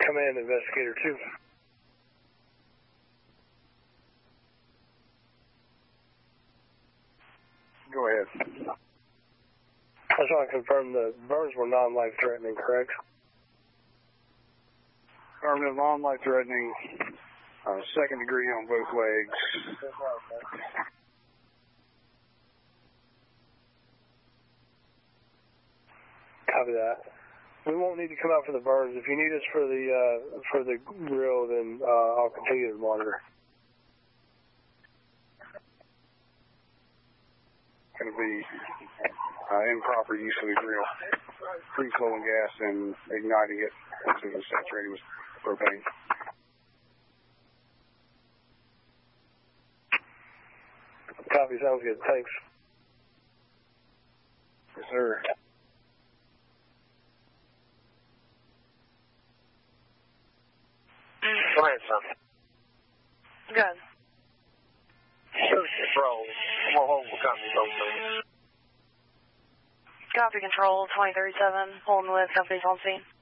Command Investigator 2. Go ahead. I just want to confirm the burns were non-life threatening, correct? Affirmative, non-life threatening, second degree on both legs. Copy that. We won't need to come out for the burns. If you need us for the grill, then I'll continue to monitor. Going to be improper use of the grill, free-flowing gas and igniting it once it was saturated with propane. Copy, sounds good. Thanks. Yes, sir. Go ahead, son. Good. Control. I'm going to hold the company location. Copy control, 2037, holding with companies on scene.